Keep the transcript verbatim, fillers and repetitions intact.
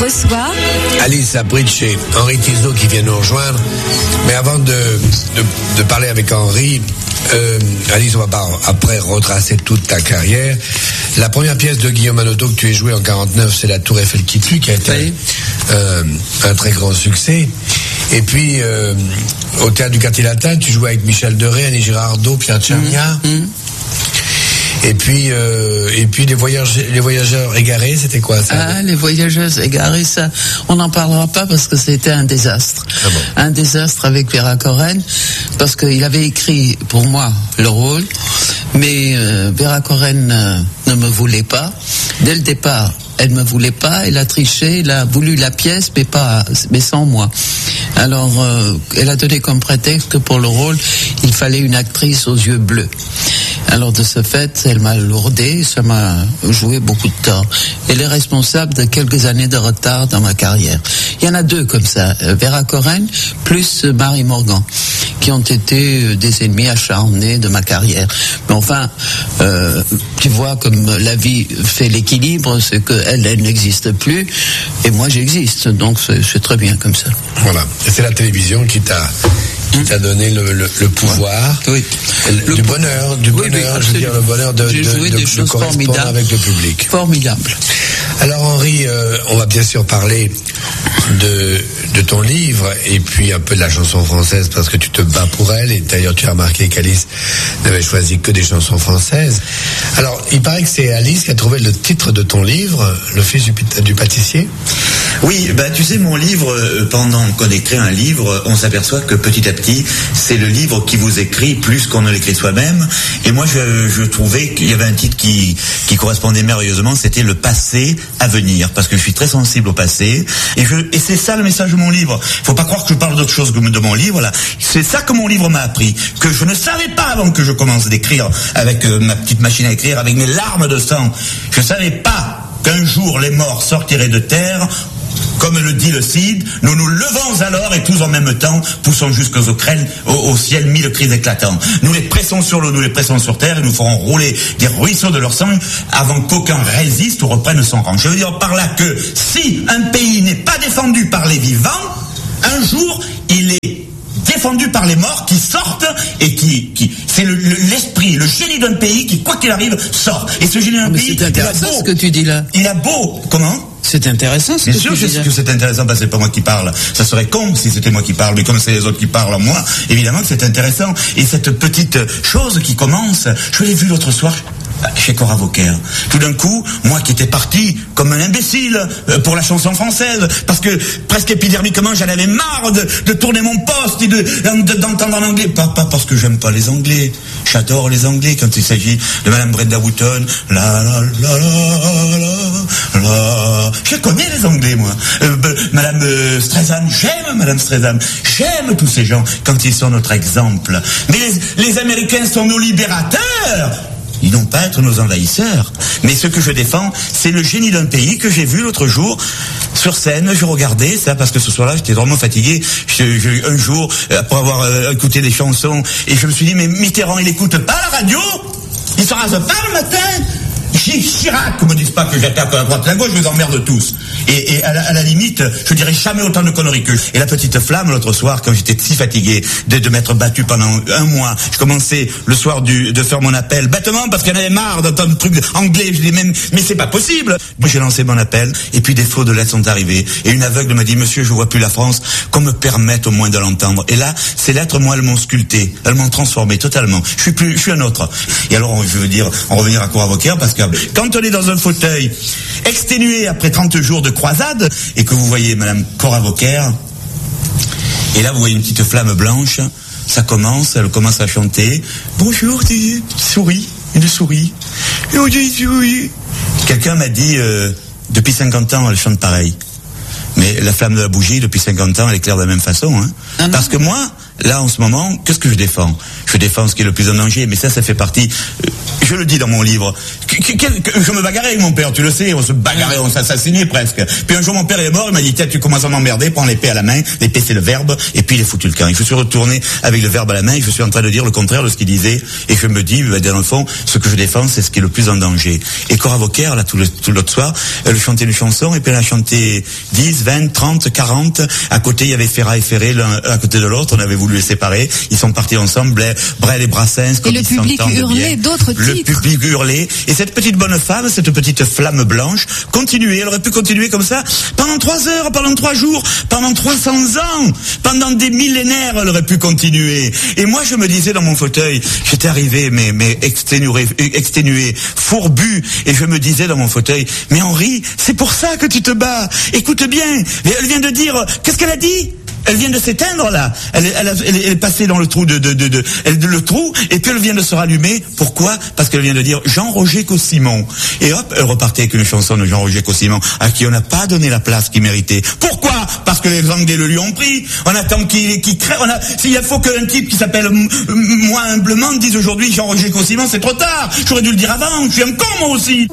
reçoit Alice Abridge et Henri Tisot qui viennent nous rejoindre. Mais avant de, de, de parler avec Henri, euh, Alice, on va pas après retracer toute ta carrière. La première pièce de Guillaume Hanoteau que tu as jouée en quarante-neuf, c'est La Tour Eiffel qui tue, qui a été oui. euh, un très grand succès. Et puis, euh, au Théâtre du Quartier Latin, tu jouais avec Michel Deray, Annie Girardot, Pierre Tchernia. Mmh, mmh. Et puis, euh, et puis les voyageurs, les voyageurs égarés, c'était quoi ça? Ah, les voyageurs égarés, ça, on n'en parlera pas parce que c'était un désastre. Ah bon. Un désastre avec Vera Corren, parce qu'il avait écrit pour moi le rôle, mais euh, Vera Corren euh, ne me voulait pas. Dès le départ, elle me voulait pas, elle a triché, elle a voulu la pièce, mais pas, mais sans moi. Alors, euh, elle a donné comme prétexte que pour le rôle, il fallait une actrice aux yeux bleus. Alors de ce fait, elle m'a lourdé, ça m'a joué beaucoup de tort. Elle est responsable de quelques années de retard dans ma carrière. Il y en a deux comme ça, Vera Corren plus Marie Morgan, qui ont été des ennemis acharnés de ma carrière. Mais enfin, euh, tu vois, comme la vie fait l'équilibre, c'est que elle, elle n'existe plus, et moi j'existe, donc c'est, c'est très bien comme ça. Voilà, et c'est la télévision qui t'a qui t'a donné le, le, le pouvoir, oui. le, du bonheur, du bonheur, oui, oui, je veux dire le bonheur de, de, de, de, de correspondre avec le public. Formidable. Alors Henri, euh, on va bien sûr parler de, de ton livre et puis un peu de la chanson française parce que tu te bats pour elle et d'ailleurs tu as remarqué qu'Alice n'avait choisi que des chansons françaises. Alors il paraît que c'est Alice qui a trouvé le titre de ton livre, Le fils du, du pâtissier. Oui, bah tu sais, mon livre, pendant qu'on écrit un livre, on s'aperçoit que petit à petit, c'est le livre qui vous écrit plus qu'on ne l'écrit soi-même. Et moi, je, je trouvais qu'il y avait un titre qui, qui correspondait merveilleusement, c'était Le passé à venir, parce que je suis très sensible au passé. Et, je, et c'est ça le message de mon livre. Faut pas croire que je parle d'autre chose que de mon livre, là. C'est ça que mon livre m'a appris, que je ne savais pas avant que je commence d'écrire avec euh, ma petite machine à écrire, avec mes larmes de sang. Je savais pas qu'un jour les morts sortiraient de terre. Comme le dit le Cid, nous nous levons alors et tous en même temps poussons jusqu'aux crênes, au, au ciel mille cris éclatants. Nous les pressons sur l'eau, nous les pressons sur terre et nous ferons rouler des ruisseaux de leur sang avant qu'aucun résiste ou reprenne son rang. Je veux dire par là que si un pays n'est pas défendu par les vivants, un jour il est défendu par les morts qui sortent et qui, qui c'est le, le, l'esprit, le génie d'un pays qui, quoi qu'il arrive, sort. Et ce génie d'un Mais pays, c'est intéressant il a beau, ce que tu dis là. Il a beau, comment? C'est intéressant ce Bien que sûr, tu dis. Bien sûr que c'est intéressant parce que c'est pas moi qui parle. Ça serait con si c'était moi qui parle, mais comme c'est les autres qui parlent, moi, évidemment que c'est intéressant. Et cette petite chose qui commence, je l'ai vue l'autre soir chez Cora Vauquer. Tout d'un coup, moi qui étais parti comme un imbécile pour la chanson française, parce que presque épidermiquement j'en avais marre de, de tourner mon poste et de, de, d'entendre en anglais. Pas, pas parce que j'aime pas les Anglais. J'adore les Anglais quand il s'agit de Madame Brenda Wooten. La la la la la la. Je connais les Anglais, moi. Euh, Madame euh, Streisand, j'aime Madame Streisand. J'aime tous ces gens quand ils sont notre exemple. Mais les, les Américains sont nos libérateurs. Ils n'ont pas à être nos envahisseurs. Mais ce que je défends, c'est le génie d'un pays que j'ai vu l'autre jour sur scène. Je regardais ça parce que ce soir-là, j'étais vraiment fatigué. Je, je, un jour, après avoir euh, écouté des chansons, et je me suis dit, mais Mitterrand, il écoute pas la radio? Il se rase pas le matin? Chirac, qu'on me dise pas que j'attaque à la droite et à la gauche, je vous emmerde tous. Et, et à, la, à la limite, je dirais jamais autant de conneries que. Et la petite flamme, l'autre soir, quand j'étais si fatigué de, de m'être battu pendant un mois, je commençais le soir du, de faire mon appel, bêtement, parce qu'il y en avait marre d'entendre des trucs anglais. Je dis, mais, mais c'est pas possible. Moi, j'ai lancé mon appel, et puis des flots de lettres sont arrivés. Et une aveugle m'a dit, monsieur, je vois plus la France, qu'on me permette au moins de l'entendre. Et là, ces lettres, moi, elles m'ont sculpté. Elles m'ont transformé totalement. Je suis plus, je suis un autre. Et alors, je veux dire, en revenir à Cora Vauquer, parce que quand on est dans un fauteuil exténué après trente jours de croisade et que vous voyez Madame Cora Vauquer, et là vous voyez une petite flamme blanche, ça commence, elle commence à chanter. Bonjour, tu souris, une souris. Quelqu'un m'a dit, euh, depuis cinquante ans, elle chante pareil. Mais la flamme de la bougie, depuis cinquante ans, elle éclaire de la même façon. Hein. Ah Parce que moi, là, en ce moment, qu'est-ce que je défends? Je défends ce qui est le plus en danger, mais ça, ça fait partie, euh, je le dis dans mon livre, que, que, que, je me bagarrais avec mon père, tu le sais, on se bagarrait, on s'assassinait presque. Puis un jour, mon père est mort, il m'a dit, tiens, tu commences à m'emmerder, prends l'épée à la main, l'épée c'est le verbe, et puis il est foutu le camp. Et je suis retourné avec le verbe à la main, et je suis en train de dire le contraire de ce qu'il disait, et je me dis, bah, dans le fond, ce que je défends, c'est ce qui est le plus en danger. Et Cora Vauquer, là, tout, le, tout l'autre soir, elle chantait une chanson, et puis elle a chanté dix, vingt, trente, quarante, à côté, il y avait Ferrat et Ferré, l'un à côté de l'autre, on avait voulu les séparer, ils sont partis ensemble, Brel et Brassens, comme et le ils public hurlait d'autres titres. Le public hurlait, et cette petite bonne femme, cette petite flamme blanche, continuait, elle aurait pu continuer comme ça, pendant trois heures, pendant trois jours, pendant trois cents ans, pendant des millénaires, elle aurait pu continuer. Et moi, je me disais dans mon fauteuil, j'étais arrivé, mais, mais exténué, exténué, fourbu, et je me disais dans mon fauteuil, mais Henri, c'est pour ça que tu te bats. Écoute bien, elle vient de dire, qu'est-ce qu'elle a dit? Elle vient de s'éteindre là. Elle, elle, elle, elle est passée dans le trou de, de, de, de, elle, de le trou et puis elle vient de se rallumer. Pourquoi? Parce qu'elle vient de dire Jean-Roger Cossimon. Et hop, elle repartait avec une chanson de Jean-Roger Cossimon à qui on n'a pas donné la place qu'il méritait. Pourquoi? Parce que les Anglais le lui ont pris. On attend qu'il, qu'il crée. On a, s'il faut qu'un type qui s'appelle moi humblement dise aujourd'hui Jean-Roger Cossimon, c'est trop tard. J'aurais dû le dire avant. Je suis un con moi aussi.